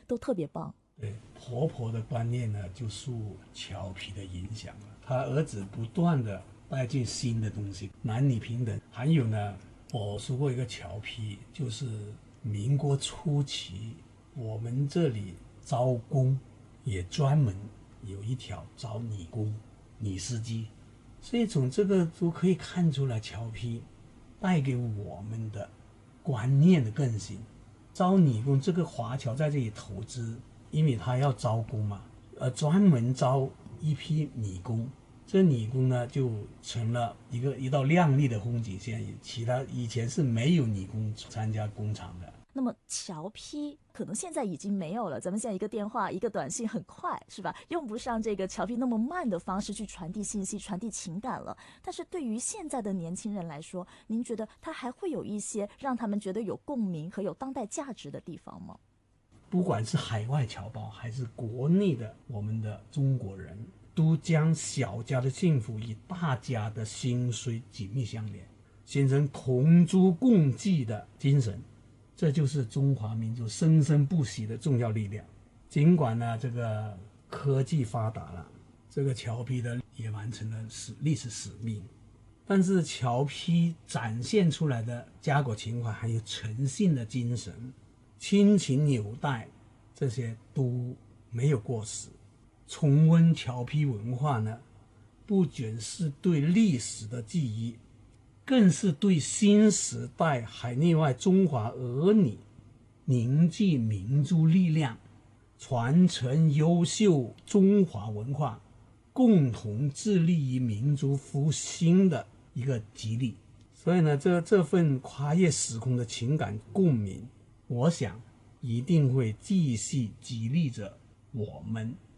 都特别棒。 对，婆婆的观念呢，就受侨批的影响了。她儿子不断的带进新的东西，男女平等。还有呢，我说过一个侨批，就是民国初期，我们这里招工也专门有一条招女工、女司机，所以从这个都可以看出来，侨批带给我们的观念的更新。招女工，这个华侨在这里投资，因为他要招工嘛，专门招一批女工。这女工呢，就成了一道亮丽的风景线。其他以前是没有女工参加工厂的。 那么侨批可能现在已经没有了，咱们现在一个电话一个短信很快，是吧？用不上这个侨批那么慢的方式去传递信息、传递情感了。但是对于现在的年轻人来说，您觉得它还会有一些让他们觉得有共鸣和有当代价值的地方吗？ 不管是海外侨胞还是国内的我们的中国人，都将小家的幸福与大家的兴衰紧密相连，形成同舟共济的精神。这就是中华民族生生不息的重要力量。尽管呢，这个科技发达了，这个侨批的也完成了历史使命，但是侨批展现出来的家国情怀还有诚信的精神、亲情纽带，这些都没有过时。重温侨批文化呢，不仅是对历史的记忆，更是对新时代海内外中华儿女凝聚民族力量、传承优秀中华文化、共同致力于民族复兴的一个激励。所以呢，这份跨越时空的情感共鸣，我想一定会继续激励着我们